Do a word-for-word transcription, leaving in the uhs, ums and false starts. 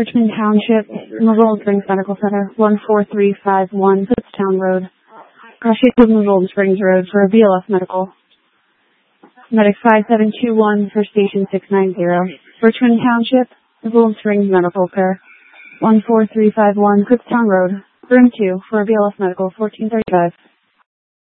Richmond Township, Missoula Springs Medical Center, one four three five one, Kutztown Road. Crossing Missoula Springs Road for a B L S medical. Medic five seven two one for station six nine zero. Richmond Township, Missoula Springs Medical Care, one four three five one, Kutztown Road, room two for a B L S medical, fourteen thirty-five.